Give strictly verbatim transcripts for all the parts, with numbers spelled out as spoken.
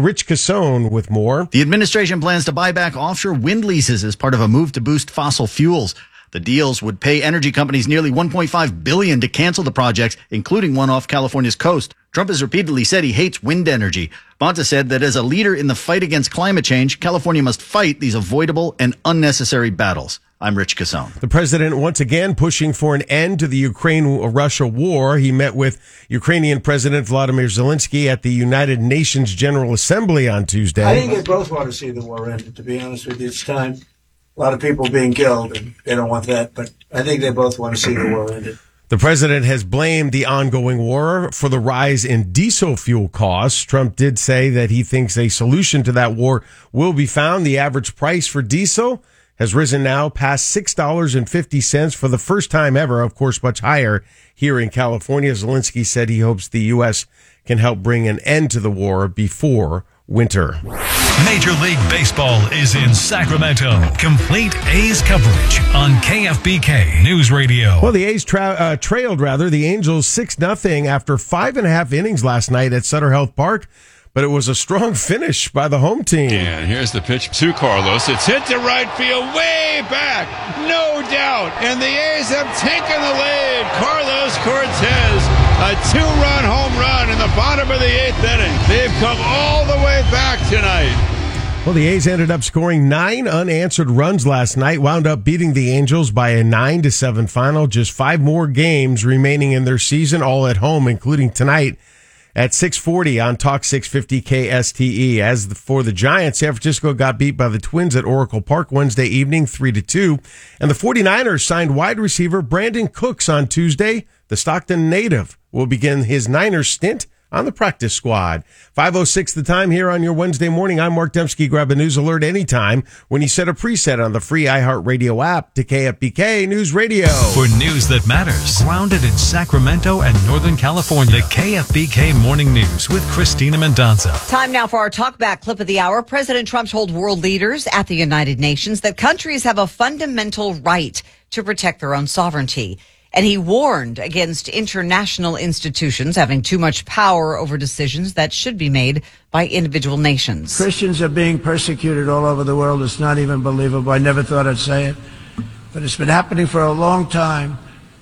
Rich Cassone with more. The administration plans to buy back offshore wind leases as part of a move to boost fossil fuels. The deals would pay energy companies nearly one point five billion dollars to cancel the projects, including one off California's coast. Trump has repeatedly said he hates wind energy. Bonta said that as a leader in the fight against climate change, California must fight these avoidable and unnecessary battles. I'm Rich Cassone. The president once again pushing for an end to the Ukraine-Russia war. He met with Ukrainian President Vladimir Zelensky at the United Nations General Assembly on Tuesday. I think they both want to see the war ended, to be honest with you. It's time. A lot of people being killed, and they don't want that, but I think they both want to see the war ended. The president has blamed the ongoing war for the rise in diesel fuel costs. Trump did say that he thinks a solution to that war will be found. The average price for diesel has risen now past six dollars and fifty cents for the first time ever, of course, much higher here in California. Zelensky said he hopes the U S can help bring an end to the war before winter. Major League Baseball is in Sacramento. Complete A's coverage on K F B K News Radio. Well, the A's tra- uh, trailed, rather, the Angels six nothing after five and a half innings last night at Sutter Health Park. But it was a strong finish by the home team. And here's the pitch to Carlos. It's hit to right field, way back, no doubt. And the A's have taken the lead. Carlos Cortez, a two-run home run in the bottom of the eighth inning. They've come all the way back tonight. Well, the A's ended up scoring nine unanswered runs last night, wound up beating the Angels by a nine to seven final. Just five more games remaining in their season, all at home, including tonight at six forty on Talk six fifty K S T E. As for the Giants, San Francisco got beat by the Twins at Oracle Park Wednesday evening, three to two. And the 49ers signed wide receiver Brandon Cooks on Tuesday. The Stockton native will begin his Niners stint on the practice squad. five oh six the time here on your Wednesday morning. I'm Mark Dembski. Grab a news alert anytime when you set a preset on the free iHeartRadio app to K F B K News Radio. For news that matters, grounded in Sacramento and Northern California, the K F B K Morning News with Christina Mendonza. Time now for our talkback clip of the hour. President Trump told world leaders at the United Nations that countries have a fundamental right to protect their own sovereignty. And he warned against international institutions having too much power over decisions that should be made by individual nations. Christians are being persecuted all over the world. It's not even believable. I never thought I'd say it, but it's been happening for a long time.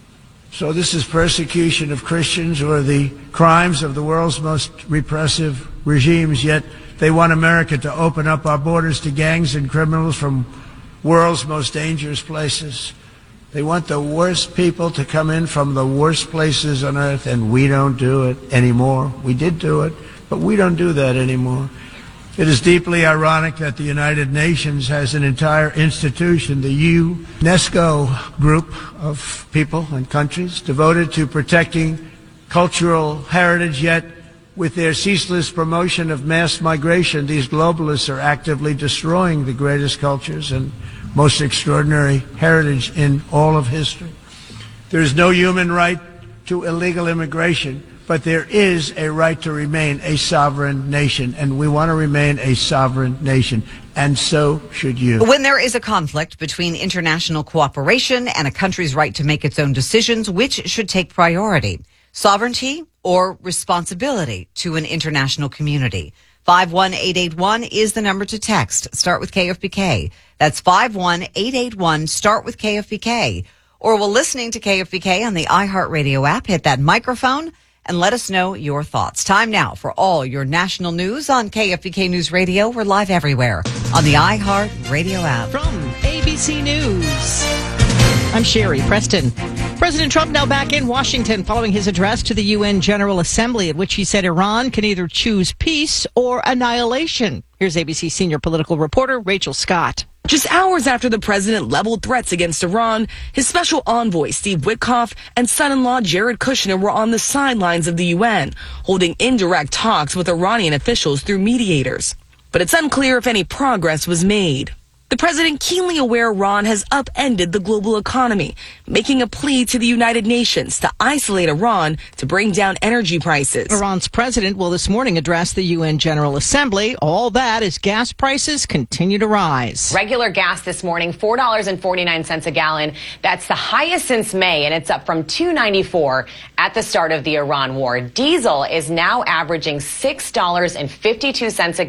So this is persecution of Christians or the crimes of the world's most repressive regimes, yet they want America to open up our borders to gangs and criminals from world's most dangerous places. They want the worst people to come in from the worst places on earth, and we don't do it anymore. We did do it, but we don't do that anymore. It is deeply ironic that the United Nations has an entire institution, the UNESCO group of people and countries, devoted to protecting cultural heritage, yet with their ceaseless promotion of mass migration, these globalists are actively destroying the greatest cultures and most extraordinary heritage in all of history. There is no human right to illegal immigration, but there is a right to remain a sovereign nation, and we want to remain a sovereign nation, and so should you. When there is a conflict between international cooperation and a country's right to make its own decisions, which should take priority? Sovereignty or responsibility to an international community? five one eight eight one is the number to text. Start with K F B K. That's five one eight eight one. Start with K F B K. Or while listening to K F B K on the iHeartRadio app, hit that microphone and let us know your thoughts. Time now for all your national news on K F B K News Radio. We're live everywhere on the iHeartRadio app. From A B C News, I'm Sherry Preston. President Trump now back in Washington following his address to the U N General Assembly, at which he said Iran can either choose peace or annihilation. Here's A B C senior political reporter Rachel Scott. Just hours after the president leveled threats against Iran, his special envoy, Steve Witkoff, and son-in-law Jared Kushner were on the sidelines of the U N, holding indirect talks with Iranian officials through mediators. But it's unclear if any progress was made. The president, keenly aware Iran has upended the global economy, making a plea to the United Nations to isolate Iran to bring down energy prices. Iran's president will this morning address the U N General Assembly. All that as gas prices continue to rise. Regular gas this morning, four dollars and forty-nine cents a gallon. That's the highest since May, and it's up from two dollars and ninety-four cents at the start of the Iran war. Diesel is now averaging six dollars and fifty-two cents a gallon.